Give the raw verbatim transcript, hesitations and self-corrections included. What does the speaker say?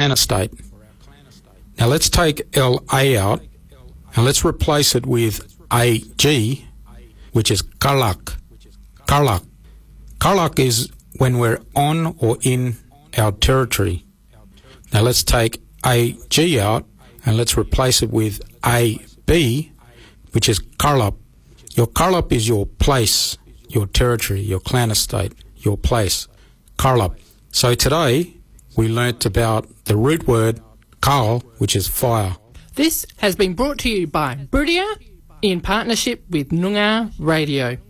clan estate. Now let's take L A out and let's replace it with A G, which is Karlak. Karlak. Karlak is when we're on or in our territory. Now let's take A G out and let's replace it with A B, which is Karlap. Your Karlap is your place, your territory, your clan estate, your place. Karlap. So today we learnt about the root word Karl, which is fire. This has been brought to you by Buridia in partnership with Noongar Radio.